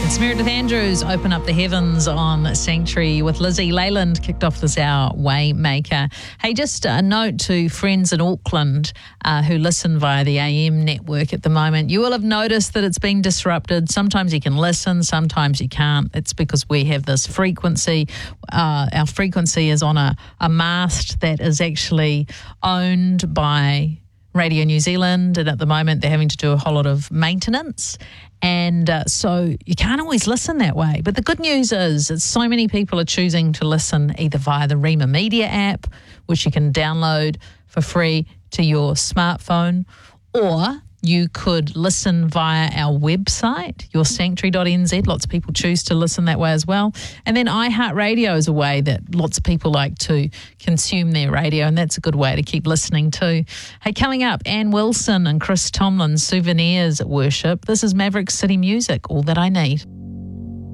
It's Meredith Andrews, Open Up the Heavens on Sanctuary with Lizzie Leyland, kicked off this hour, Waymaker. Hey, just a note to friends in Auckland who listen via the AM network at the moment. You will have noticed that it's been disrupted. Sometimes you can listen, sometimes you can't. It's because we have this frequency. Our frequency is on a mast that is actually owned by Radio New Zealand, and at the moment they're having to do a whole lot of maintenance. And so you can't always listen that way. But the good news is that so many people are choosing to listen either via the Rima Media app, which you can download for free to your smartphone, or you could listen via our website, yoursanctuary.nz. Lots of people choose to listen that way as well. And then iHeartRadio is a way that lots of people like to consume their radio, and that's a good way to keep listening too. Hey, coming up, Ann Wilson and Chris Tomlin, Souvenirs at Worship. This is Maverick City Music, All That I Need.